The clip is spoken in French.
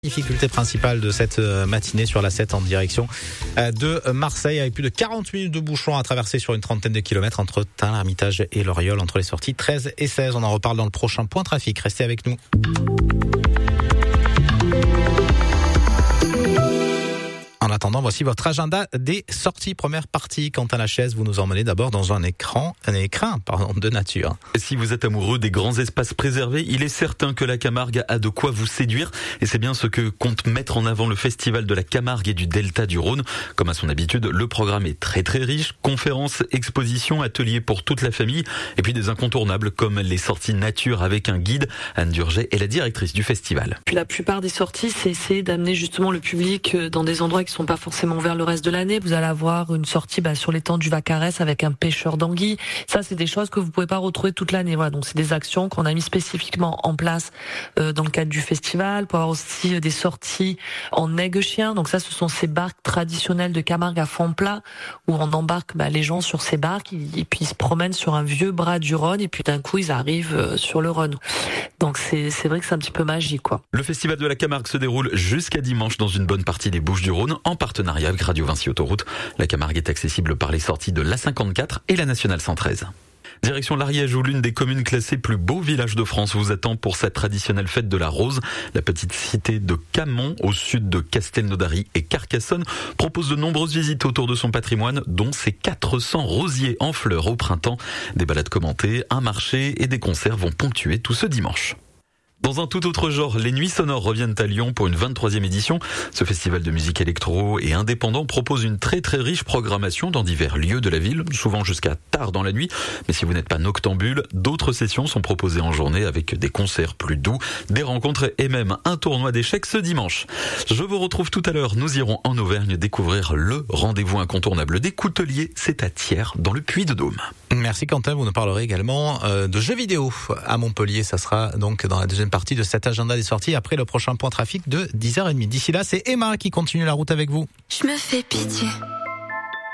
Difficulté principale de cette matinée sur la 7 en direction de Marseille, avec plus de 40 minutes de bouchons à traverser sur une trentaine de kilomètres entre Tain, l'Hermitage et l'Oriol, entre les sorties 13 et 16. On en reparle dans le prochain point trafic. Restez avec nous. En attendant, voici votre agenda des sorties. Première partie, Quentin Lachaise, vous nous emmenez d'abord dans un écrin de nature. Si vous êtes amoureux des grands espaces préservés, il est certain que la Camargue a de quoi vous séduire. Et c'est bien ce que compte mettre en avant le Festival de la Camargue et du Delta du Rhône. Comme à son habitude, le programme est très très riche. Conférences, expositions, ateliers pour toute la famille. Et puis des incontournables comme les sorties nature avec un guide. Anne Durget est la directrice du festival. Puis la plupart des sorties, c'est essayer d'amener justement le public dans des endroits qui sont pas forcément ouverts le reste de l'année. Vous allez avoir une sortie sur l'étang du Vacarès avec un pêcheur d'anguilles. Ça, c'est des choses que vous pouvez pas retrouver toute l'année. Voilà, donc c'est des actions qu'on a mis spécifiquement en place dans le cadre du festival. Pour avoir aussi des sorties en aigue-chien. Donc ça, ce sont ces barques traditionnelles de Camargue à fond plat où on embarque les gens sur ces barques et puis ils se promènent sur un vieux bras du Rhône et puis d'un coup ils arrivent sur le Rhône. Donc c'est vrai que c'est un petit peu magique, quoi. Le Festival de la Camargue se déroule jusqu'à dimanche dans une bonne partie des Bouches-du-Rhône en partenariat avec Radio Vinci Autoroute. La Camargue est accessible par les sorties de l'A54 et la Nationale 113. Direction l'Ariège où l'une des communes classées plus beaux villages de France vous attend pour sa traditionnelle fête de la rose. La petite cité de Camont, au sud de Castelnaudary et Carcassonne, propose de nombreuses visites autour de son patrimoine, dont ses 400 rosiers en fleurs au printemps. Des balades commentées, un marché et des concerts vont ponctuer tout ce dimanche. Dans un tout autre genre, les Nuits Sonores reviennent à Lyon pour une 23e édition. Ce festival de musique électro et indépendant propose une très très riche programmation dans divers lieux de la ville, souvent jusqu'à tard dans la nuit. Mais si vous n'êtes pas noctambule, d'autres sessions sont proposées en journée avec des concerts plus doux, des rencontres et même un tournoi d'échecs ce dimanche. Je vous retrouve tout à l'heure, nous irons en Auvergne découvrir le rendez-vous incontournable des couteliers, c'est à Thiers, dans le Puy-de-Dôme. Merci Quentin, vous nous parlerez également de jeux vidéo à Montpellier. Ça sera donc dans la deuxième partie de cet agenda des sorties après le prochain point trafic de 10h30. D'ici là, c'est Emma qui continue la route avec vous. Je me fais pitié.